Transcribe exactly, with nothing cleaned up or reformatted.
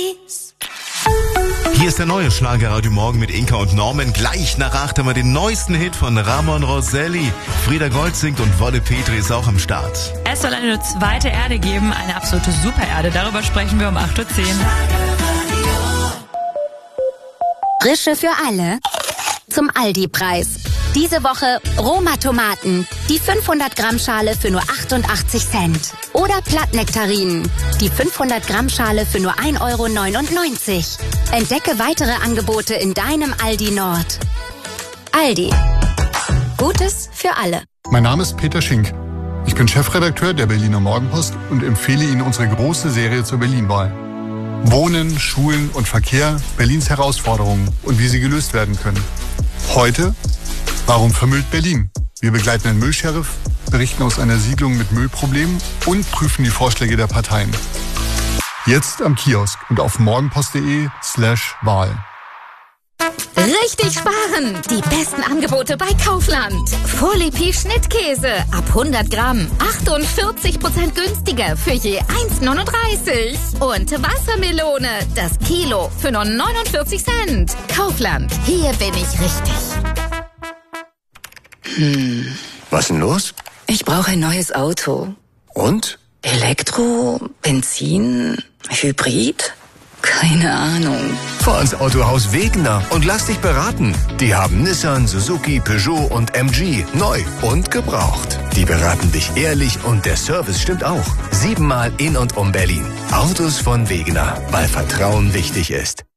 Hier ist der neue Schlagerradio Morgen mit Inka und Norman. Gleich nach acht haben wir den neuesten Hit von Ramon Rosselli. Frieda Gold singt und Wolle Petri ist auch am Start. Es soll eine zweite Erde geben, eine absolute Supererde. Darüber sprechen wir um acht Uhr zehn. Frische für alle zum Aldi-Preis. Diese Woche Roma-Tomaten, die fünfhundert Gramm Schale für nur achtundachtzig Cent. Oder Plattnektarinen, die fünfhundert Gramm Schale für nur ein Euro neunundneunzig. Entdecke weitere Angebote in deinem Aldi Nord. Aldi. Gutes für alle. Mein Name ist Peter Schink. Ich bin Chefredakteur der Berliner Morgenpost und empfehle Ihnen unsere große Serie zur Berlin-Wahl. Wohnen, Schulen und Verkehr, Berlins Herausforderungen und wie sie gelöst werden können. Heute, warum vermüllt Berlin? Wir begleiten einen Müllsheriff, berichten aus einer Siedlung mit Müllproblemen und prüfen die Vorschläge der Parteien. Jetzt am Kiosk und auf morgenpost.de slash Wahl. Richtig sparen! Die besten Angebote bei Kaufland. Folipi Schnittkäse ab hundert Gramm. achtundvierzig Prozent günstiger für je eins neununddreißig. Und Wassermelone, das Kilo für nur neunundvierzig Cent. Kaufland, hier bin ich richtig. Hm. Was denn los? Ich brauche ein neues Auto. Und? Elektro, Benzin, Hybrid? Keine Ahnung. Fahr ins Autohaus Wegener und lass dich beraten. Die haben Nissan, Suzuki, Peugeot und M G neu und gebraucht. Die beraten dich ehrlich und der Service stimmt auch. Siebenmal in und um Berlin. Autos von Wegener, weil Vertrauen wichtig ist.